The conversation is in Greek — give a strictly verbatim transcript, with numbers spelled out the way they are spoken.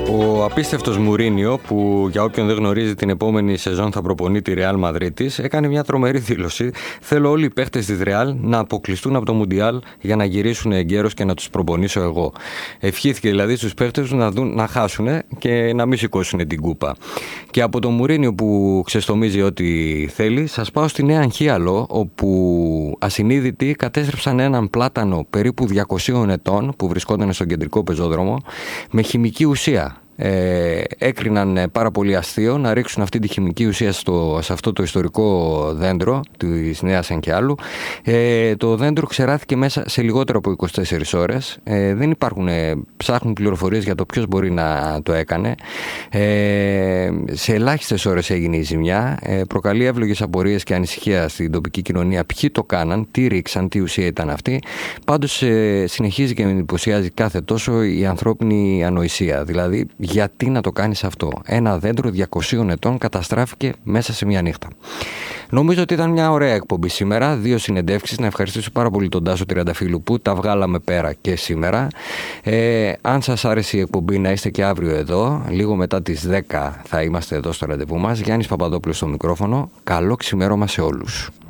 Ο απίστευτος Μουρίνιο, που για όποιον δεν γνωρίζει την επόμενη σεζόν θα προπονεί τη Ρεάλ Μαδρίτης, έκανε μια τρομερή δήλωση. Θέλω όλοι οι παίχτες της Ρεάλ να αποκλειστούν από το Μουντιάλ για να γυρίσουν εγκαίρως και να τους προπονήσω εγώ. Ευχήθηκε δηλαδή στους παίχτες να, δουν, να χάσουν και να μην σηκώσουν την κούπα. Και από το Μουρίνιο που ξεστομίζει ό,τι θέλει, σας πάω στη Νέα Αγχίαλο, όπου ασυνείδητοι κατέστρεψαν έναν πλάτανο περίπου διακοσίων ετών που βρισκόταν στον κεντρικό πεζόδρομο με χημική ουσία. Ε, έκριναν πάρα πολύ αστείο να ρίξουν αυτή τη χημική ουσία στο, σε αυτό το ιστορικό δέντρο της Νέας Αγχιάλου. Ε, το δέντρο ξεράθηκε μέσα σε λιγότερο από είκοσι τέσσερις ώρες. Ε, δεν υπάρχουν, ε, ψάχνουν πληροφορίες για το ποιος μπορεί να το έκανε. Ε, σε ελάχιστες ώρες έγινε η ζημιά. Ε, προκαλεί εύλογες απορίες και ανησυχία στην τοπική κοινωνία. Ποιοι το κάναν, τι ρίξαν, τι ουσία ήταν αυτή. Πάντως ε, συνεχίζει και με εντυπωσιάζει κάθε τόσο η ανθρώπινη ανοησία. Δηλαδή, γιατί να το κάνεις αυτό? Ένα δέντρο διακοσίων ετών καταστράφηκε μέσα σε μια νύχτα. Νομίζω ότι ήταν μια ωραία εκπομπή σήμερα. Δύο συνεντεύξεις. Να ευχαριστήσω πάρα πολύ τον Τάσο Τριανταφύλου που τα βγάλαμε πέρα και σήμερα. Ε, αν σας άρεσε η εκπομπή, να είστε και αύριο εδώ. Λίγο μετά τις δέκα θα είμαστε εδώ στο ραντεβού μας. Γιάννης Παπαδόπουλος στο μικρόφωνο. Καλό ξημέρωμα σε όλους.